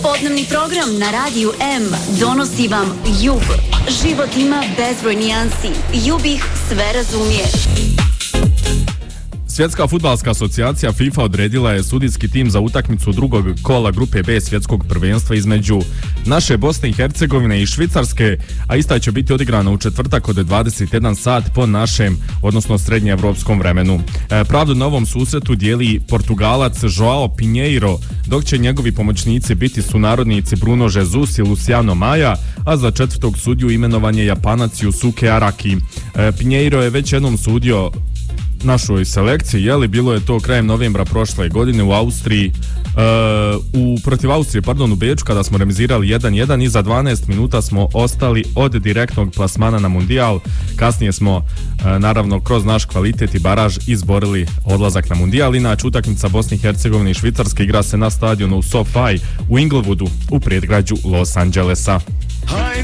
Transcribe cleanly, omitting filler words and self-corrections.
Popodnevni program na Radiju M donosi vam Jub. Život ima bezbroj nijansi. Jub ih sve razumije. Svjetska fudbalska asocijacija FIFA odredila je sudijski tim za utakmicu drugog kola grupe B svjetskog prvenstva između naše Bosne i Hercegovine i Švicarske, a ista će biti odigrana u četvrtak od 21 sat po našem, odnosno srednjeevropskom vremenu. Pravdu na ovom susretu dijeli Portugalac Joao Pinheiro, dok će njegovi pomoćnici biti sunarodnici Bruno Jesus i Luciano Maia, a za četvrtog sudiju imenovan je Japanac Yusuke Araki. Pinheiro je već jednom sudio našoj selekciji, bilo je to krajem novembra prošle godine u Austriji, protiv Austrije, u Beču, kada smo remizirali 1-1 i za 12 minuta smo ostali od direktnog plasmana na Mundijal. Kasnije smo, naravno, kroz naš kvalitet i baraž izborili odlazak na Mundijal. Inače, utakmica Bosne i Hercegovine i Švicarske igra se na stadionu u SoFi u Inglewoodu u predgrađu Los Angelesa.